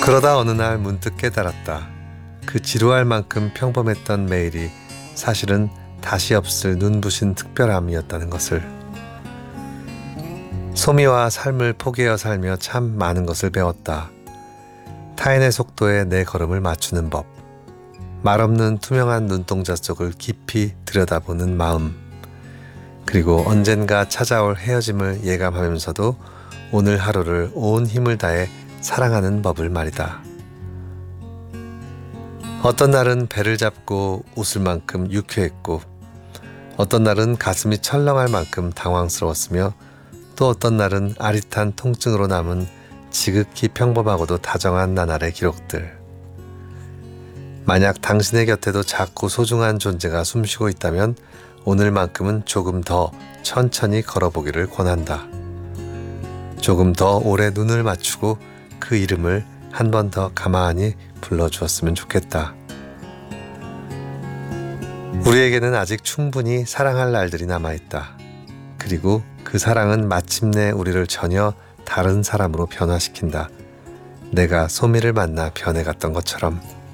그러다 어느 날 문득 깨달았다. 그 지루할 만큼 평범했던 매일이 사실은 다시 없을 눈부신 특별함이었다는 것을. 소미와 삶을 포기하여 살며 참 많은 것을 배웠다. 타인의 속도에 내 걸음을 맞추는 법, 말없는 투명한 눈동자 속을 깊이 들여다보는 마음, 그리고 언젠가 찾아올 헤어짐을 예감하면서도 오늘 하루를 온 힘을 다해 사랑하는 법을 말이다. 어떤 날은 배를 잡고 웃을 만큼 유쾌했고, 어떤 날은 가슴이 철렁할 만큼 당황스러웠으며, 또 어떤 날은 아릿한 통증으로 남은 지극히 평범하고도 다정한 나날의 기록들. 만약 당신의 곁에도 작고 소중한 존재가 숨쉬고 있다면 오늘만큼은 조금 더 천천히 걸어보기를 권한다. 조금 더 오래 눈을 맞추고 그 이름을 한 번 더 가만히 불러주었으면 좋겠다. 우리에게는 아직 충분히 사랑할 날들이 남아있다. 그리고 그 사랑은 마침내 우리를 전혀 다른 사람으로 변화시킨다. 내가 소미를 만나 변해갔던 것처럼.